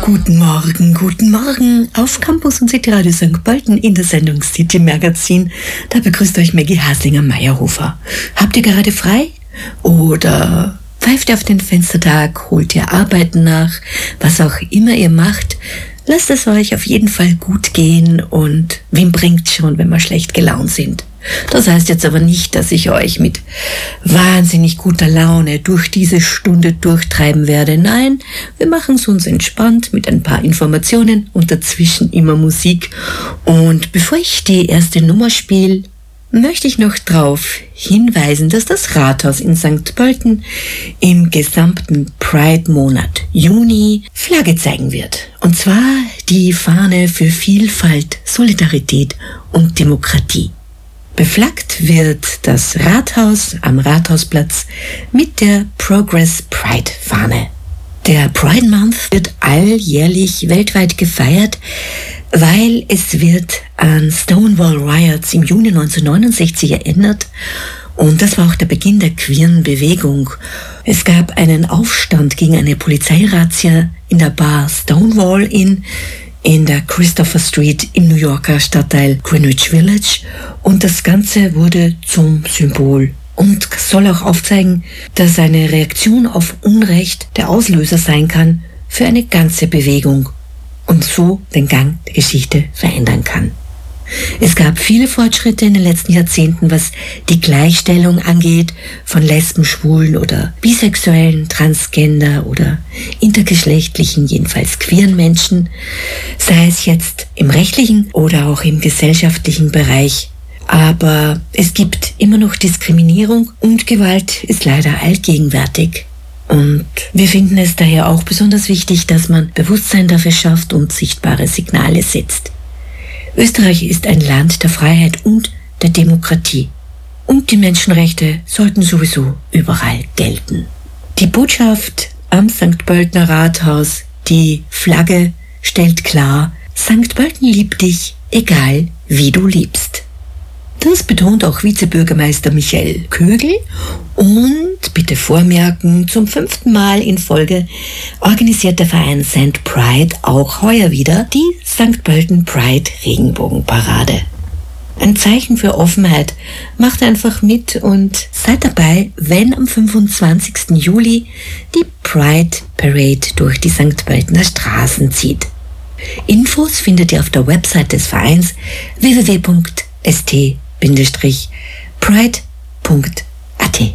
Guten Morgen auf Campus und City Radio St. Pölten in der Sendung City Magazin. Da begrüßt euch Maggie Haslinger-Meyerhofer. Habt ihr gerade frei? Oder pfeift ihr auf den Fenstertag, holt ihr Arbeiten nach, was auch immer ihr macht? Lasst es euch auf jeden Fall gut gehen und wem bringt's schon, wenn wir schlecht gelaunt sind? Das heißt jetzt aber nicht, dass ich euch mit wahnsinnig guter Laune durch diese Stunde durchtreiben werde. Nein, wir machen es uns entspannt mit ein paar Informationen und dazwischen immer Musik. Und bevor ich die erste Nummer spiele, möchte ich noch darauf hinweisen, dass das Rathaus in St. Pölten im gesamten Pride-Monat Juni Flagge zeigen wird. Und zwar die Fahne für Vielfalt, Solidarität und Demokratie. Beflaggt wird das Rathaus am Rathausplatz mit der Progress Pride Fahne. Der Pride Month wird alljährlich weltweit gefeiert, weil es wird an Stonewall Riots im Juni 1969 erinnert und das war auch der Beginn der queeren Bewegung. Es gab einen Aufstand gegen eine Polizeirazzia in der Bar Stonewall in der Christopher Street im New Yorker Stadtteil Greenwich Village und das Ganze wurde zum Symbol und soll auch aufzeigen, dass eine Reaktion auf Unrecht der Auslöser sein kann für eine ganze Bewegung und so den Gang der Geschichte verändern kann. Es gab viele Fortschritte in den letzten Jahrzehnten, was die Gleichstellung angeht von Lesben, Schwulen oder Bisexuellen, Transgender oder intergeschlechtlichen, jedenfalls queeren Menschen, sei es jetzt im rechtlichen oder auch im gesellschaftlichen Bereich. Aber es gibt immer noch Diskriminierung und Gewalt ist leider allgegenwärtig. Und wir finden es daher auch besonders wichtig, dass man Bewusstsein dafür schafft und sichtbare Signale setzt. Österreich ist ein Land der Freiheit und der Demokratie. Und die Menschenrechte sollten sowieso überall gelten. Die Botschaft am St. Pöltener Rathaus, die Flagge stellt klar, St. Pölten liebt dich, egal wie du liebst. Das betont auch Vizebürgermeister Michael Kögel und bitte vormerken, zum 5. Mal in Folge organisiert der Verein St. Pride auch heuer wieder die St. Pölten Pride Regenbogenparade. Ein Zeichen für Offenheit. Macht einfach mit und seid dabei, wenn am 25. Juli die Pride Parade durch die St. Pöltener Straßen zieht. Infos findet ihr auf der Website des Vereins www.st-pride.at.